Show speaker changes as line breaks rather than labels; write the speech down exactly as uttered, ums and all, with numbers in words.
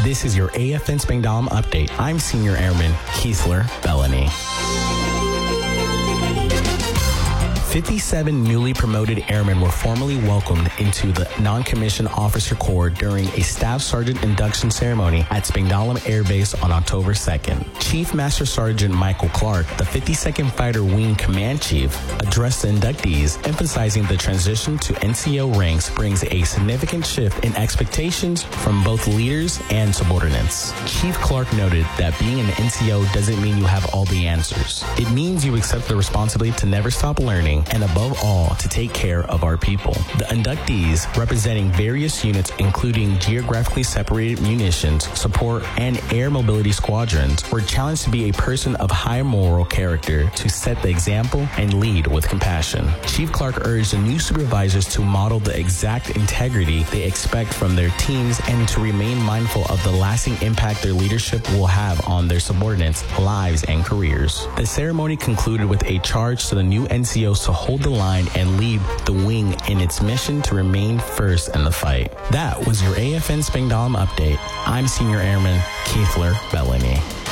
This is your A F N Spangdahlem update. I'm Senior Airman Keithler Bellany. fifty-seven newly promoted airmen were formally welcomed into the Non-Commissioned Officer Corps during a Staff Sergeant induction ceremony at Spangdahlem Air Base on October second. Chief Master Sergeant Michael Clark, the fifty-second Fighter Wing Command Chief, addressed the inductees, emphasizing the transition to N C O ranks brings a significant shift in expectations from both leaders and subordinates. Chief Clark noted that being an N C O doesn't mean you have all the answers. It means you accept the responsibility to never stop learning and above all, to take care of our people. The inductees, representing various units including geographically separated munitions, support, and air mobility squadrons, were challenged to be a person of high moral character to set the example and lead with compassion. Chief Clark urged the new supervisors to model the exact integrity they expect from their teams and to remain mindful of the lasting impact their leadership will have on their subordinates' lives and careers. The ceremony concluded with a charge to the new N C Os to hold the line and lead the wing in its mission to remain first in the fight. That was your A F N Spangdahlem update. I'm Senior Airman Keithler Bellany.